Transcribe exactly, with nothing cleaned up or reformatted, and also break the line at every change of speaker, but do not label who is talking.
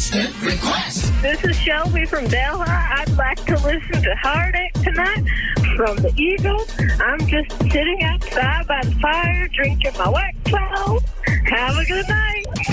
Instant request.
This is Shelby from Delhi. I'd like to listen to Heartache tonight from the Eagle. I'm just sitting outside by the fire, drinking my Wax Flow. Have a good night.